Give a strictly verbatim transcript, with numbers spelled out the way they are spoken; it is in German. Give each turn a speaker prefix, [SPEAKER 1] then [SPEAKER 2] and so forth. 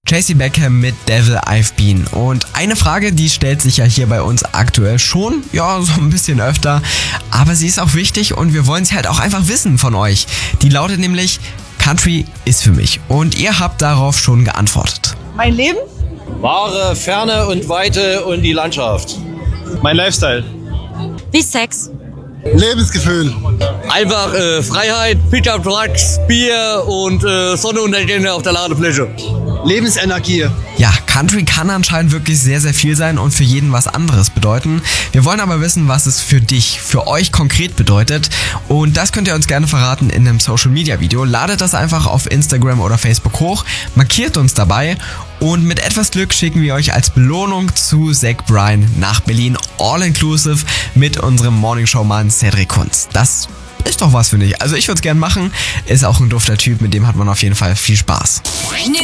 [SPEAKER 1] J C Beckham mit Devil I've Been. Und eine Frage, die stellt sich ja hier bei uns aktuell schon, ja, so ein bisschen öfter, aber sie ist auch wichtig und wir wollen sie halt auch einfach wissen von euch. Die lautet nämlich, Country ist für mich. Und ihr habt darauf schon geantwortet.
[SPEAKER 2] Mein Leben?
[SPEAKER 3] Wahre Ferne und Weite und die Landschaft.
[SPEAKER 4] Mein Lifestyle.
[SPEAKER 5] Wie Sex.
[SPEAKER 6] Lebensgefühl.
[SPEAKER 3] Einfach äh, Freiheit, Pickup Trucks, Bier und äh, Sonnenuntergänge auf der Ladefläche.
[SPEAKER 6] Lebensenergie.
[SPEAKER 1] Ja, Country kann anscheinend wirklich sehr, sehr viel sein und für jeden was anderes bedeuten. Wir wollen aber wissen, was es für dich, für euch konkret bedeutet. Und das könnt ihr uns gerne verraten in einem Social-Media-Video. Ladet das einfach auf Instagram oder Facebook hoch, markiert uns dabei und mit etwas Glück schicken wir euch als Belohnung zu Zach Bryan nach Berlin all-inclusive mit unserem Morningshow-Mann Cedric Kunz. Das ist doch was, finde ich. Also ich würde es gerne machen. Ist auch ein dufter Typ, mit dem hat man auf jeden Fall viel Spaß.